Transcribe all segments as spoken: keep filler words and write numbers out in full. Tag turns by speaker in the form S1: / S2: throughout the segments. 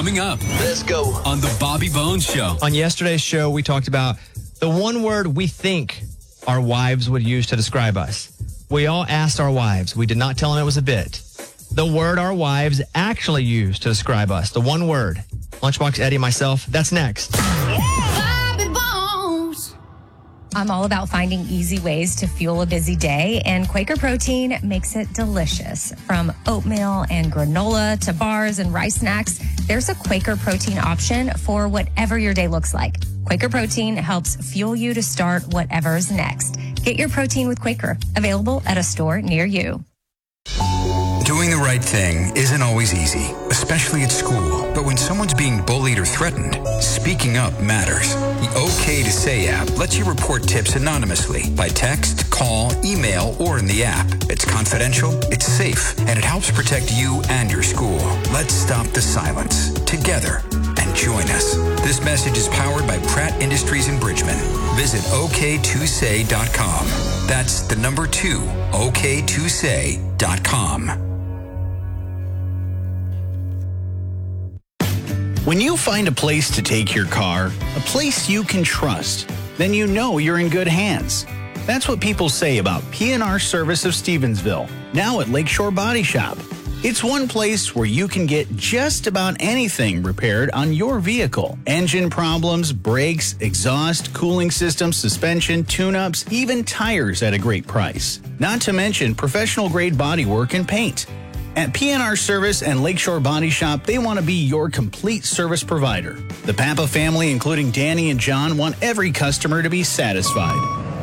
S1: Coming up.
S2: Let's go.
S1: On the Bobby Bones Show.
S3: On yesterday's show, we talked about the one word we think our wives would use to describe us. We all asked our wives. We did not tell them it was a bit. The word our wives actually use to describe us. The one word. Lunchbox Eddie, myself. That's next.
S4: Bobby Bones. I'm all about finding easy ways to fuel a busy day, and Quaker Protein makes it delicious. From oatmeal and granola to bars and rice snacks, there's a Quaker Protein option for whatever your day looks like. Quaker Protein helps fuel you to start whatever's next. Get your protein with Quaker, available at a store near you.
S5: Doing the right thing isn't always easy, especially at school. But when someone's being bullied or threatened, speaking up matters. The OK to Say app lets you report tips anonymously by text, call, email, or in the app. It's confidential, it's safe, and it helps protect you and your school. Let's stop the silence together and join us. This message is powered by Pratt Industries in Bridgman. Visit O K two say dot com. That's the number two, O K two say dot com.
S6: When you find a place to take your car, a place you can trust, then you know you're in good hands. That's what people say about P and R Service of Stevensville, now at Lakeshore Body Shop. It's one place where you can get just about anything repaired on your vehicle. Engine problems, brakes, exhaust, cooling systems, suspension, tune-ups, even tires at a great price. Not to mention professional-grade bodywork and paint. At P and R Service and Lakeshore Body Shop, they want to be your complete service provider. The Papa family, including Danny and John, want every customer to be satisfied.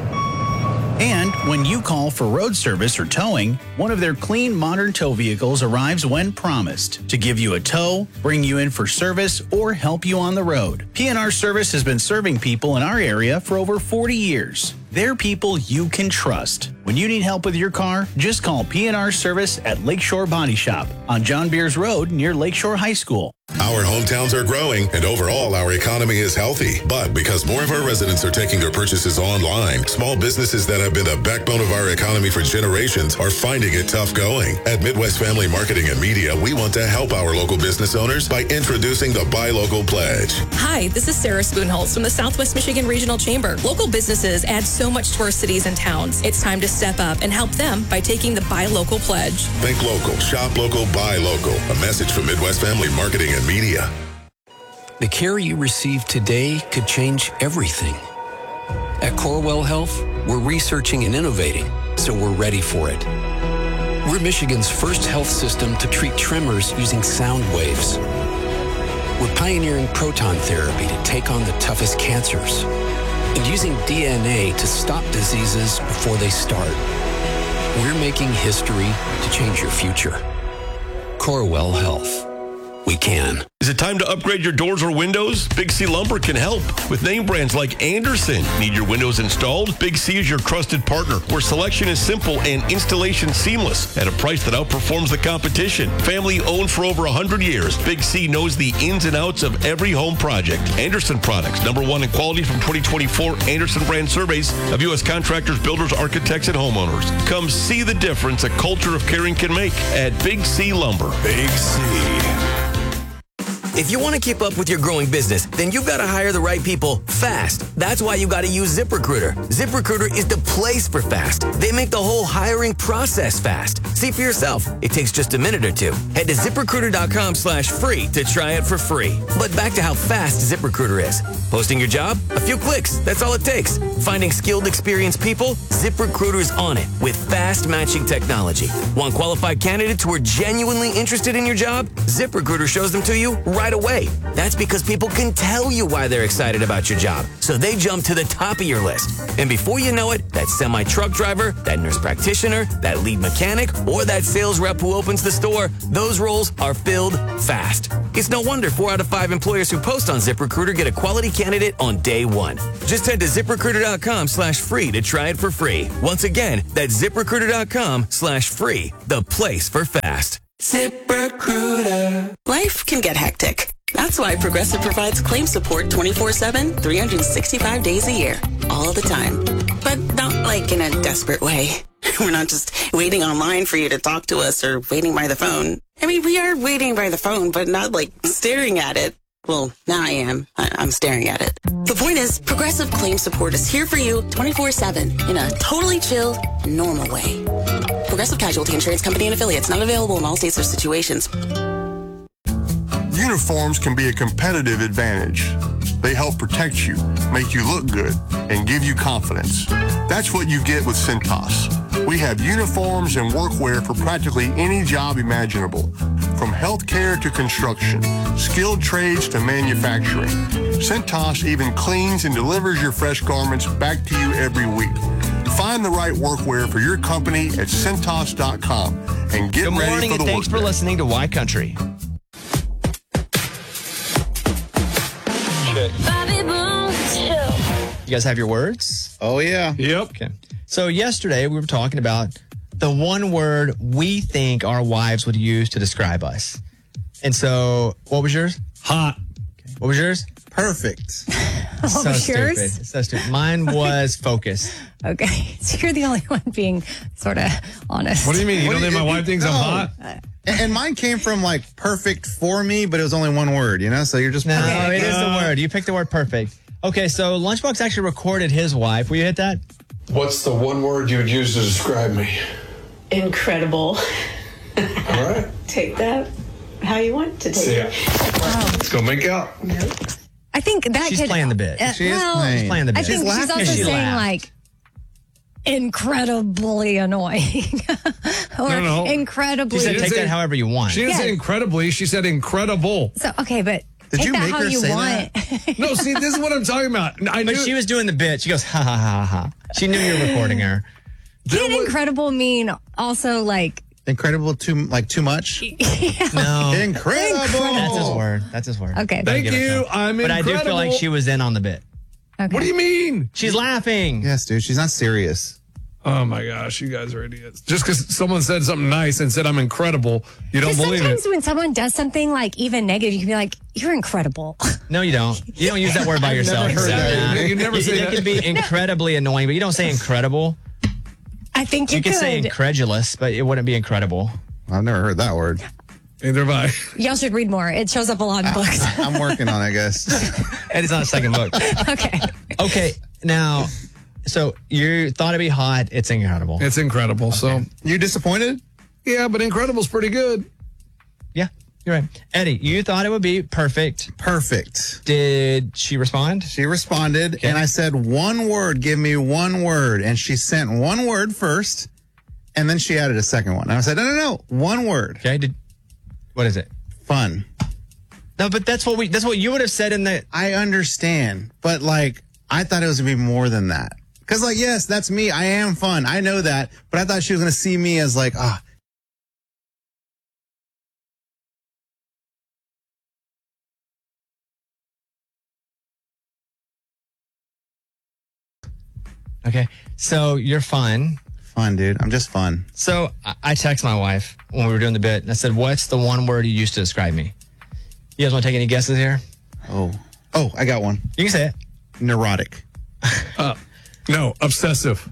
S6: And when you call for road service or towing, one of their clean, modern tow vehicles arrives when promised to give you a tow, bring you in for service, or help you on the road. P and R Service has been serving people in our area for over forty years. They're people you can trust. When you need help with your car, just call P and R Service at Lakeshore Body Shop on John Beers Road near Lakeshore High School.
S7: Our hometowns are growing, and overall, our economy is healthy. But because more of our residents are taking their purchases online, small businesses that have been the backbone of our economy for generations are finding it tough going. At Midwest Family Marketing and Media, we want to help our local business owners by introducing the Buy Local Pledge.
S8: Hi, this is Sarah Spoonholtz from the Southwest Michigan Regional Chamber. Local businesses add so much to our cities and towns. It's time to step up and help them by taking the Buy Local Pledge.
S7: Think local, shop local, buy local. A message from Midwest Family Marketing and Media.
S9: The care you receive today could change everything. At Corewell Health, we're researching and innovating, so we're ready for it. We're Michigan's first health system to treat tremors using sound waves. We're pioneering proton therapy to take on the toughest cancers and using D N A to stop diseases before they start. We're making history to change your future. Corewell Health. We can.
S10: Is it time to upgrade your doors or windows? Big C Lumber can help. With name brands like Anderson. Need your windows installed? Big C is your trusted partner, where selection is simple and installation seamless at a price that outperforms the competition. Family owned for over one hundred years, Big C knows the ins and outs of every home project. Anderson Products, number one in quality from twenty twenty-four Anderson brand surveys of U S contractors, builders, architects, and homeowners. Come see the difference a culture of caring can make at Big C Lumber.
S2: Big C.
S11: If you want to keep up with your growing business, then you've got to hire the right people fast. That's why you got to use ZipRecruiter. ZipRecruiter is the place for fast. They make the whole hiring process fast. See for yourself. It takes just a minute or two. Head to ZipRecruiter.com slash free to try it for free. But back to how fast ZipRecruiter is. Posting your job? A few clicks. That's all it takes. Finding skilled, experienced people? ZipRecruiter's on it with fast matching technology. Want qualified candidates who are genuinely interested in your job? ZipRecruiter shows them to you right away. That's because people can tell you why they're excited about your job. So they jump to the top of your list. And before you know it, that semi-truck driver, that nurse practitioner, that lead mechanic, or that sales rep who opens the store, those roles are filled fast. It's no wonder four out of five employers who post on ZipRecruiter get a quality candidate on day one. Just head to ZipRecruiter.com slash free to try it for free. Once again, that's ZipRecruiter.com slash free, the place for fast. ZipRecruiter.
S12: Life can get hectic. That's why Progressive provides claim support twenty-four seven, three hundred sixty-five days a year, all the time. But not like in a desperate way. We're not just waiting online for you to talk to us or waiting by the phone. I mean, we are waiting by the phone, but not like staring at it. Well, now I am. I- I'm staring at it. The point is, Progressive Claim Support is here for you twenty-four seven in a totally chill, normal way. Progressive Casualty Insurance Company and Affiliates, not available in all states or situations.
S2: Uniforms can be a competitive advantage. They help protect you, make you look good, and give you confidence. That's what you get with Cintas. We have uniforms and workwear for practically any job imaginable, from healthcare to construction, skilled trades to manufacturing. Cintas even cleans and delivers your fresh garments back to you every week. Find the right workwear for your company at Cintas dot com and get
S3: Good
S2: ready
S3: morning
S2: for
S3: and
S2: the
S3: thanks
S2: work
S3: for
S2: day.
S3: listening to Y Country. You guys have your words?
S13: Oh, yeah.
S3: Yep. Okay. So yesterday we were talking about the one word we think our wives would use to describe us. And so what was yours? Hot. Okay. What was yours?
S13: Perfect.
S4: What
S3: so
S4: was yours?
S3: Stupid. So stupid. Mine was focused.
S4: Okay, so you're the only one being sort of honest.
S13: What do you mean?
S14: You don't think my wife thinks I'm hot?
S13: And, and mine came from like perfect for me, but it was only one word, you know? So you're just
S3: No,
S13: perfect.
S3: it is the word. You picked the word perfect. Okay, so Lunchbox actually recorded his wife. Will you hit that?
S15: What's the one word you would use to describe me?
S16: Incredible.
S15: All right.
S16: Take that how you want to take
S15: See ya.
S16: it.
S15: Let's go make out.
S4: I think that
S3: She's
S4: could,
S3: playing the bit.
S4: uh,
S3: She is
S4: well,
S3: playing. She's playing the
S4: I
S3: bit.
S4: think
S3: She's
S4: she's,
S3: laughing.
S4: also
S3: She
S4: saying
S3: laughed.
S4: like incredibly annoying or
S14: No, no.
S4: incredibly.
S3: She said take
S14: say-
S3: that however you want.
S14: She didn't say
S4: Yeah.
S14: incredibly. She said incredible.
S4: So okay, but
S13: Did
S4: take
S13: you
S4: that
S13: make
S4: how
S13: her
S4: you
S13: say
S4: want.
S14: No, see, this is what I'm talking about. I knew
S3: But she was doing the bit. She goes, ha, ha, ha, ha. She knew you were recording her.
S4: Can incredible mean also like
S13: Incredible, too like too much?
S3: No.
S13: Incredible.
S3: That's his word. That's his word.
S4: Okay.
S3: Gotta
S14: Thank
S3: give it to
S14: you.
S3: him.
S14: I'm
S3: But I do feel like
S14: incredible.
S3: she was in on the bit.
S4: Okay.
S14: What do you mean?
S3: She's laughing.
S13: Yes, dude. She's not serious.
S14: Oh my gosh, you guys are idiots. Just because someone said something nice and said I'm incredible, you don't
S4: Because
S14: believe
S4: sometimes
S14: it.
S4: when someone does something like even negative, you can be like, "You're incredible."
S3: No, you don't. You don't use that word by yourself.
S13: never heard that.
S3: Yeah.
S14: You never say
S3: It
S14: that.
S3: can be incredibly annoying, but you don't say incredible.
S4: I think you,
S3: You could
S4: could.
S3: say incredulous, but it wouldn't be incredible.
S13: I've never heard that word.
S14: Neither have I.
S4: Y'all should read more. It shows up a lot in books.
S13: I'm working on it, I guess.
S3: And it's on a second book.
S4: Okay.
S3: Okay, now, so you thought it'd be hot. It's incredible.
S14: It's incredible. So
S13: You disappointed?
S14: yeah, but incredible's pretty good.
S3: Yeah, you're right. Eddie, you thought it would be perfect.
S13: Perfect.
S3: Did she respond?
S13: She responded, and I said, one word, give me one word. And she sent one word first, and then she added a second one. And I said, no, no, no, one word.
S3: Okay, did what is it?
S13: Fun.
S3: No, but that's what we that's what you would have said in the
S13: I understand, but like, I thought it was going to be more than that. Because, like, yes, that's me. I am fun. I know that. But I thought she was going to see me as, like, ah.
S3: Okay. So you're fun.
S13: Fun, dude. I'm just fun.
S3: So I- I text my wife when we were doing the bit, and I said, "What's the one word you used to describe me?" You guys want to take any guesses here?
S13: Oh. Oh, I got one.
S3: You can say it.
S13: Neurotic.
S14: Uh, no, obsessive.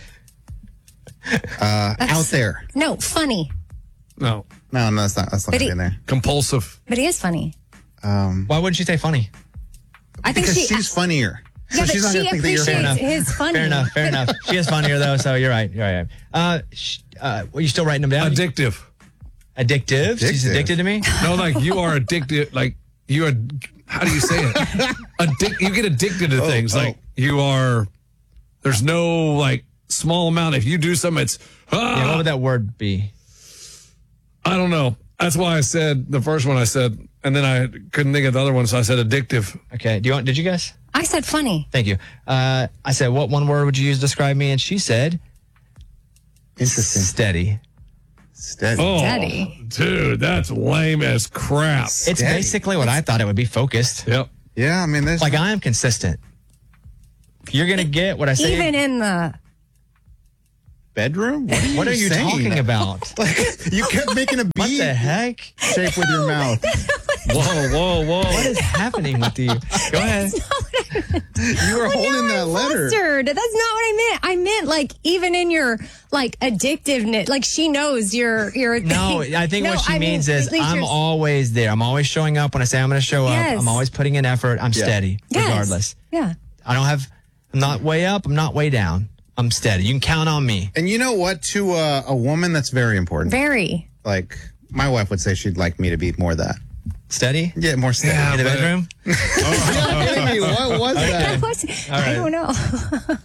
S13: Uh, out there.
S4: No, funny.
S14: No.
S13: No, no, that's not, that's not
S4: But
S13: going to
S4: he-
S13: be in there.
S14: Compulsive.
S4: But he is funny.
S13: Um,
S3: Why wouldn't you say funny?
S4: I think
S13: because
S4: she.
S13: she's funnier.
S4: yeah,
S13: so
S4: but
S13: she's not
S4: she
S13: going to think that you're
S4: appreciates
S13: funny.
S4: his funny.
S3: Fair enough. Fair enough. She is funnier though, so you're right. You're right. Uh, sh- uh, were you still writing them down?
S14: Addictive.
S3: Addictive. She's
S13: Addictive.
S3: addicted to me.
S14: No, like you are addicted. Like you are. How do you say it? Addic- you get addicted to
S13: Oh,
S14: things.
S13: oh.
S14: Like you are. There's no like small amount. If you do something, it's. Ah,
S3: Yeah. What would that word be?
S14: I don't know. That's why I said the first one. I said, and then I couldn't think of the other one, so I said addictive.
S3: Okay. Do you want? Did you guess?
S4: I said funny.
S3: Thank you. Uh, I said, what one word would you use to describe me? And she said,
S13: Interesting.
S3: steady.
S13: Steady.
S14: Oh,
S4: Daddy.
S14: dude, that's lame as crap.
S3: It's
S13: Steady.
S3: basically what I thought it would be. Focused.
S14: Yep.
S13: Yeah, I mean, there's
S3: Like I am consistent. You're gonna get what I say.
S4: Even in the.
S13: bedroom? What are you,
S3: What are you
S13: saying?
S3: talking about?
S13: Like, you kept making a
S3: What
S13: B
S3: the heck?
S13: shape with your mouth.
S14: Whoa, whoa, whoa.
S3: What is happening with you? Go ahead.
S4: That's not what I
S13: You were
S4: Well,
S13: holding
S4: now
S13: that
S4: I'm
S13: letter.
S4: flustered. That's not what I meant. I meant like even in your like addictiveness, like she knows you're you're.
S3: No, I think
S4: No,
S3: what she
S4: I
S3: means
S4: mean,
S3: is
S4: at least
S3: I'm
S4: you're-
S3: always there. I'm always showing up when I say I'm going to show
S4: Yes.
S3: up. I'm always putting in effort. I'm
S13: Yeah.
S3: steady,
S4: Yes.
S3: regardless.
S4: Yeah.
S3: I don't have. I'm not way up. I'm not way down. I'm steady. You can count on me.
S13: And you know what? To uh, a woman, that's very important.
S4: Very.
S13: Like, my wife would say she'd like me to be more that.
S3: Steady?
S13: Yeah, more steady.
S3: In the bedroom?
S13: What was that?
S4: That was- I don't know.